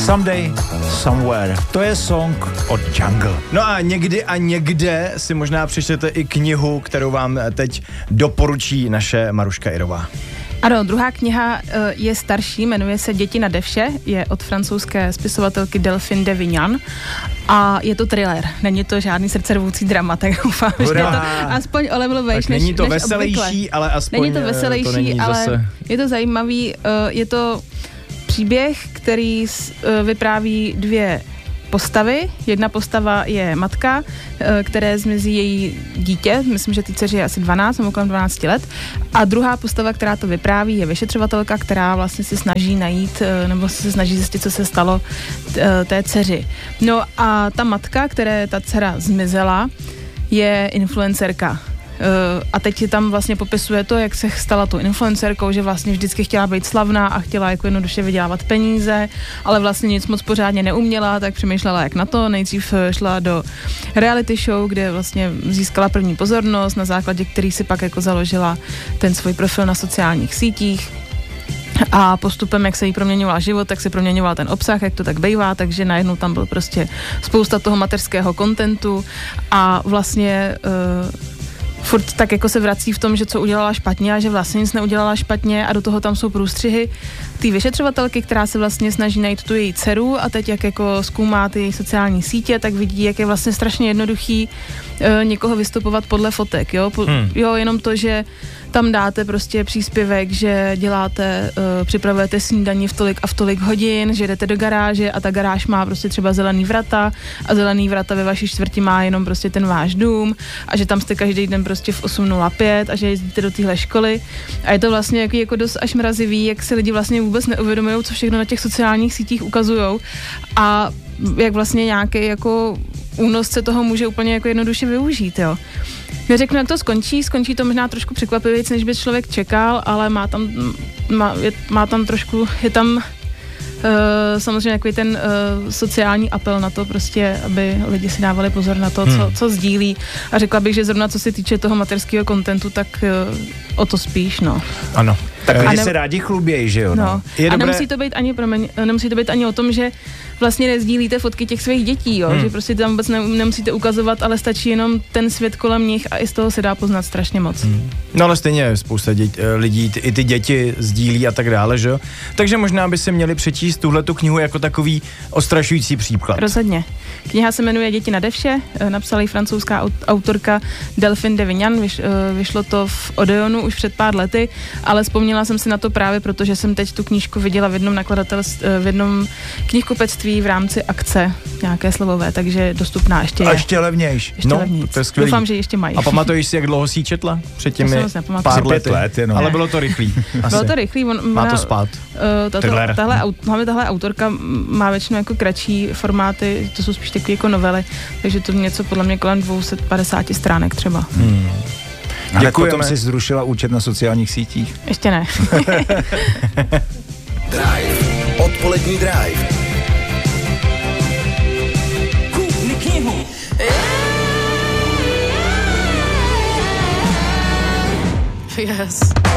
Someday, Somewhere. To je song od Jungle. No a někdy a někde si možná přečtete i knihu, kterou vám teď doporučí naše Maruška Irová. Ano, druhá kniha je starší, jmenuje se Děti na devše, je od francouzské spisovatelky Delphine de Vignan a je to thriller, není to žádný srdcervoucí drama, tak doufám, že je to aspoň o level vejš než není to než veselější, obvykle. ale aspoň není to veselější, to není ale zase... je to zajímavý, je to příběh, který vypráví dvě postavy. Jedna postava je matka, které zmizí její dítě, myslím, že ty dceři je asi 12 nebo kolem 12 let. A druhá postava, která to vypráví, je vyšetřovatelka, která vlastně se snaží najít, nebo se snaží zjistit, co se stalo té dceři. No a ta matka, které ta dcera zmizela, je influencerka. A teď je tam vlastně popisuje to, jak se stala tou influencerkou, že vlastně vždycky chtěla být slavná a chtěla jako jednoduše vydělávat peníze, ale vlastně nic moc pořádně neuměla, tak přemýšlela jak na to. Nejdřív šla do reality show, kde vlastně získala první pozornost, na základě který si pak jako založila ten svůj profil na sociálních sítích. A postupem, jak se jí proměňoval život, tak se proměňoval ten obsah, jak to tak bývá, takže najednou tam byl prostě spousta toho mateřského kontentu a vlastně furt tak jako se vrací v tom, že co udělala špatně a že vlastně nic neudělala špatně a do toho tam jsou průstřihy té vyšetřovatelky, která se vlastně snaží najít tu její dceru a teď jak jako zkoumá ty sociální sítě, tak vidí, jak je vlastně strašně jednoduchý někoho vystupovat podle fotek, jo? Jo, jenom to, že tam dáte prostě příspěvek, že děláte, připravujete snídani v tolik a v tolik hodin, že jdete do garáže a ta garáž má prostě třeba zelený vrata a zelený vrata ve vaší čtvrti má jenom prostě ten váš dům a že tam jste každý den prostě v 8:05 a že jezdíte do téhle školy a je to vlastně jako dost až mrazivý, jak se lidi vlastně vůbec neuvědomují, co všechno na těch sociálních sítích ukazujou a jak vlastně nějaký jako únosce toho může úplně jako jednoduše využít, jo. Neřeknu, jak to skončí to možná trošku překvapivějc, než by člověk čekal, ale má tam trošku, je tam samozřejmě takový ten sociální apel na to prostě, aby lidi si dávali pozor na to, co sdílí a řekla bych, že zrovna co se týče toho materského kontentu, tak o to spíš, no. Ano. Tak lidi se rádi chlubějí, že jo? No. A nemusí to být ani o tom, že vlastně nezdílíte fotky těch svých dětí, jo? Že prostě tam vůbec nemusíte ukazovat, ale stačí jenom ten svět kolem nich a i z toho se dá poznat strašně moc. No ale stejně spousta lidí, i ty děti sdílí a tak dále, že jo? Takže možná by se měli přečíst tuhletu knihu jako takový ostrašující příklad. Rozhodně. Kniha se jmenuje Děti na devše, napsala ji francouzská autorka Delphine de Vignan, vyšlo to v Odeonu už před pár lety, ale vzpomněla jsem si na to právě, protože jsem teď tu knížku viděla v jednom knihkupectví v rámci akce nějaké slevové, takže dostupná ještě je. A ještě levnější. To je skvělý. Doufám, že ještě mají. A pamatuješ si, jak dlouho jsi četla? Před těmi pár lety. Ale bylo to rychlý. Bylo to rychlý. Má to spát. Tahle autorka má většinou jako kratší formáty, to jsou spíš takové jako novely, takže to něco podle mě kolem 250 stránek třeba. Ale potom jsi zrušila účet na sociálních sítích? Ještě ne. Drive. Odpolední Drive. Kupni knihu. Yes.